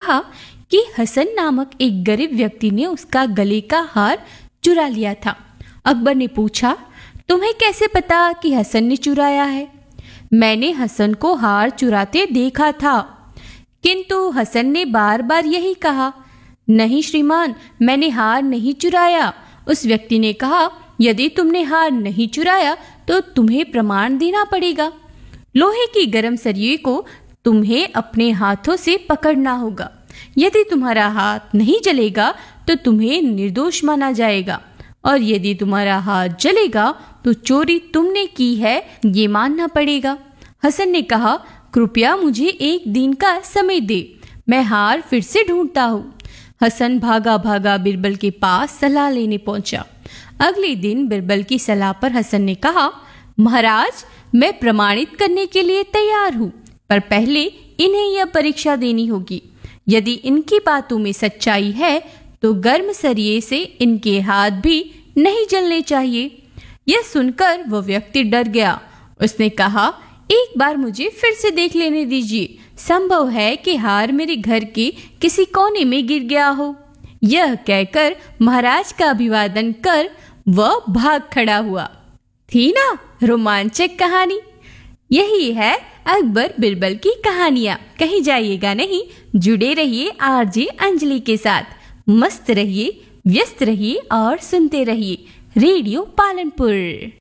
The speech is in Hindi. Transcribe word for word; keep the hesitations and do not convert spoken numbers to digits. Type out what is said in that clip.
कहा कि हसन नामक एक गरीब व्यक्ति ने उसका गले का हार चुरा लिया था। अकबर ने पूछा, तुम्हें कैसे पता कि हसन ने चुराया है? मैंने हसन को हार चुराते देखा था, किंतु हसन ने बार बार यही कहा, नहीं श्रीमान, मैंने हार नहीं चुराया। उस व्यक्ति ने कहा, यदि तुमने हार नहीं चुराया तो तुम्हें प्रमाण देना पड़ेगा। लोहे की गर्म सरिये को तुम्हें अपने हाथों से पकड़ना होगा। यदि तुम्हारा हाथ नहीं जलेगा तो तुम्हें निर्दोष माना जाएगा, और यदि तुम्हारा हाथ जलेगा तो चोरी तुमने की है ये मानना पड़ेगा। हसन ने कहा, कृपया मुझे एक दिन का समय दे, मैं हार फिर से ढूंढता हूँ। हसन भागा भागा बिरबल के पास सलाह लेने पहुंचा। अगले दिन बिरबल की सलाह पर हसन ने कहा, महाराज, मैं प्रमाणित करने के लिए तैयार हूँ, पर पहले इन्हें यह परीक्षा देनी होगी। यदि इनकी बातों में सच्चाई है तो गर्म सरिये से इनके हाथ भी नहीं जलने चाहिए। यह सुनकर वह व्यक्ति डर गया। उसने कहा, एक बार मुझे फिर से देख लेने दीजिए, संभव है कि हार मेरे घर के किसी कोने में गिर गया हो। यह कहकर महाराज का अभिवादन कर वह भाग खड़ा हुआ। थी ना रोमांचक कहानी। यही है अकबर बिरबल की कहानियां। कहीं जाइएगा नहीं, जुड़े रहिए आरजे अंजलि के साथ। मस्त रहिए, व्यस्त रहिए और सुनते रहिए रेडियो पालनपुर।